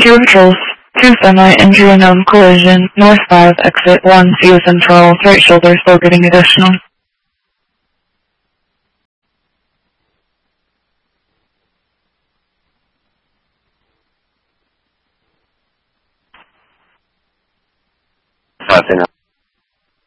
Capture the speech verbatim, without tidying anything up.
Two patrols. Two semi injury unknown collision. North five, exit one, C O Central, right shoulder, still getting additional. Nothing